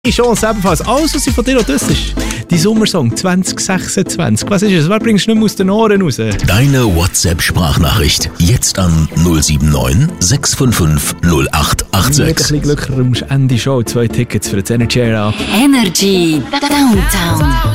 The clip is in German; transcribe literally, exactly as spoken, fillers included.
Die Chance ebenfalls. Alles, was ich von dir noch das ist, die Sommersong zwanzig sechsundzwanzig. Was ist es? Was bringst du nicht mehr aus den Ohren raus? Deine WhatsApp-Sprachnachricht. Jetzt an null sieben neun sechs fünf fünf null acht acht Mit ein sechs. bisschen Glück kommst du Ende Show. Zwei Tickets für das Energy Air ab. Energy Downtown.